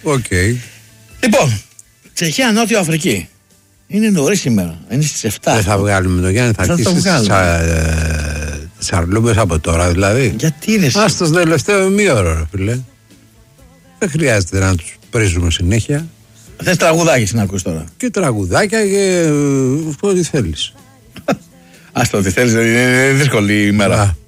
Λοιπόν, Τσεχία, Νότιο Αφρική. Είναι νωρίς σήμερα. Είναι στις 7. Δεν θα βγάλουμε το Γιάννη, θα αρχίσει τις αρλούμπες από τώρα δηλαδή. Γιατί ρε? Ας το τελευταίο ημίωρο, ρε φίλε. Δεν χρειάζεται να τους πρίζουμε συνέχεια. Θες τραγουδάκια να ακούς τώρα? Και τραγουδάκια και ό,τι θέλεις. Ας το, ό,τι θέλεις, είναι δύσκολη ημέρα.